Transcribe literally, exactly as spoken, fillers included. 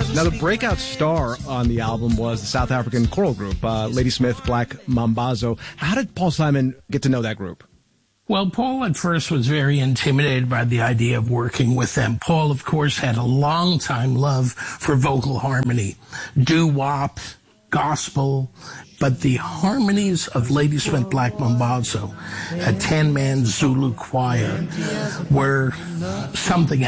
Now, the breakout star on the album was the South African choral group, uh, Ladysmith Black Mambazo. How did Paul Simon get to know that group? Well, Paul at first was very intimidated by the idea of working with them. Paul, of course, had a long-time love for vocal harmony, doo-wop, gospel, but the harmonies of Ladysmith Black Mambazo, a ten-man Zulu choir, were something